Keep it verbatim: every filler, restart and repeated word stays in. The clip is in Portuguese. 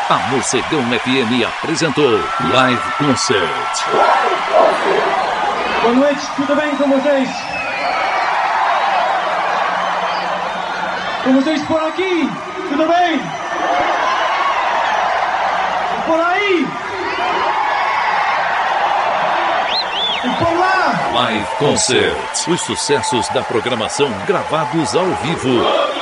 A Morcegão F M apresentou Live Concert. Boa noite, tudo bem com vocês? Com vocês por aqui, tudo bem? E por aí? E por lá? Live Concert. Os sucessos da programação gravados ao vivo.